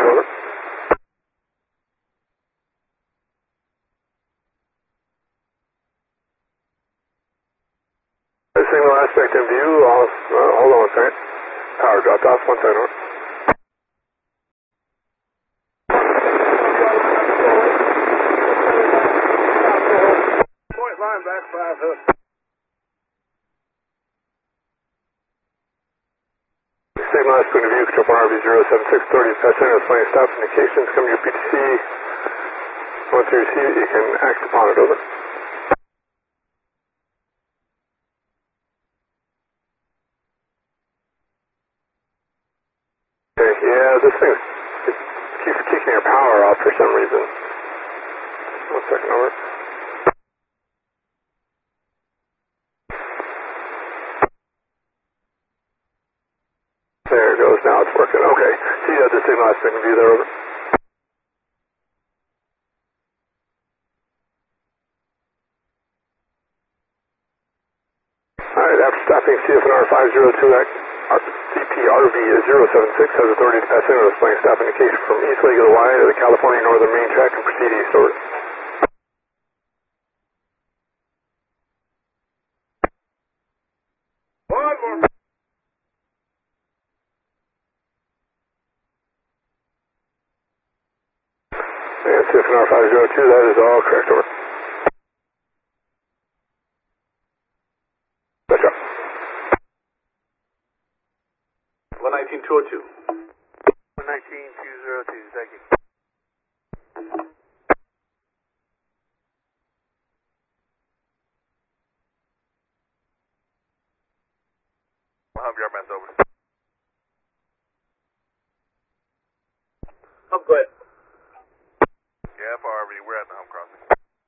over. Signal aspect in view, hold on a second. Power dropped off, 1 second over. Point line back 5 hook. Signal aspect in view, control point RV 07630, pass center, plane stop indications, come to your PTC. Once you receive it, you can act upon it, over. Yeah, this thing keeps kicking your power off for some reason. 1 second, over. There it goes, now it's working. Okay, so you have the signal aspect in view there, over. Alright, after stopping CFNR 502, CPRV 076 has authority to pass in with a plane stop indication from east leg of the Y to the California Northern Main Track and proceed east, over. One more. And CFNR 502, that is all correct, over. Good job. 119-202. 119-202, thank you. Your mess over. Go ahead. Yeah, FRV, we're at the home crossing.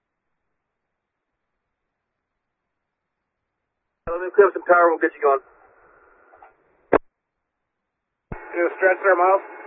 Let me clear up some power, we'll get you going. Stretch there, Miles.